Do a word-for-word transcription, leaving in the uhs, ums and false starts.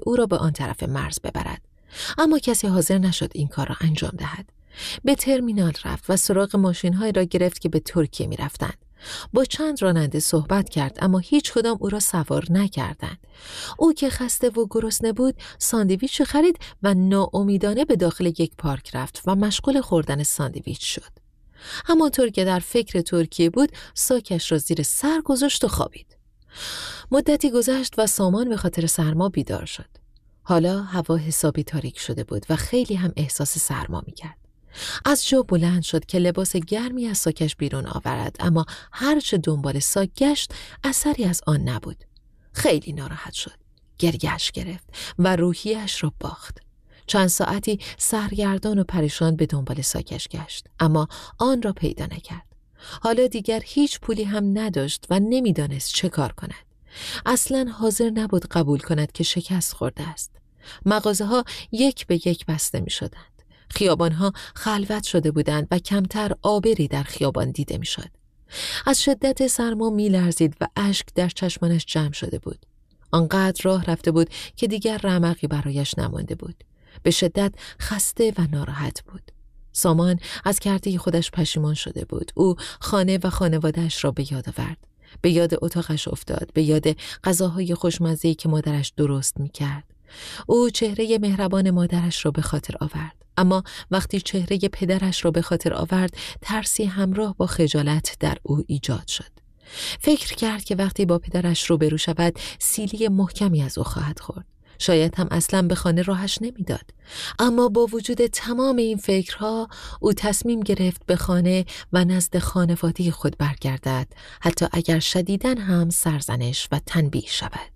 او را به آن طرف مرز ببرد. اما کسی حاضر نشد این کار را انجام دهد. به ترمینال رفت و سراغ ماشین‌هایی را گرفت که به ترکیه می‌رفتند. با چند راننده صحبت کرد اما هیچ کدام او را سوار نکردند. او که خسته و گرسنه بود ساندویچ خرید و ناامیدانه به داخل یک پارک رفت و مشغول خوردن ساندویچ شد. همانطور که در فکر ترکیه بود ساکش را زیر سر گذاشت و خوابید. مدتی گذشت و سامان به خاطر سرما بیدار شد. حالا هوا حسابی تاریک شده بود و خیلی هم احساس سرما می‌کرد. از جا بلند شد که لباس گرمی از ساکش بیرون آورد، اما هرچه دنبال ساک گشت اثری از آن نبود. خیلی ناراحت شد. گریه‌اش گرفت و روحیش را باخت. چند ساعتی سرگردان و پریشان به دنبال ساکش گشت، اما آن را پیدا نکرد. حالا دیگر هیچ پولی هم نداشت و نمیدانست چه کار کند. اصلاً حاضر نبود قبول کند که شکست خورده است. مغازه ها یک به یک بسته می شدند. خیابان ها خلوت شده بودند و کمتر آبری در خیابان دیده می شد. از شدت سرما می لرزید و اشک در چشمانش جمع شده بود. آنقدر راه رفته بود که دیگر رمقی برایش نمانده بود. به شدت خسته و ناراحت بود. سامان از کرده خودش پشیمان شده بود. او خانه و خانواده‌اش را به یاد آورد. به یاد اتاقش افتاد، به یاد غذاهای خوشمزه‌ای که مادرش درست می‌کرد. او چهره مهربان مادرش را به خاطر آورد. اما وقتی چهره پدرش را به خاطر آورد، ترسی همراه با خجالت در او ایجاد شد. فکر کرد که وقتی با پدرش روبرو شود، سیلی محکمی از او خواهد خورد. شاید هم اصلاً به خانه راهش نمیداد. اما با وجود تمام این فکرها، او تصمیم گرفت به خانه و نزد خانواده خود برگردد، حتی اگر شدیداً هم سرزنش و تنبیه شود.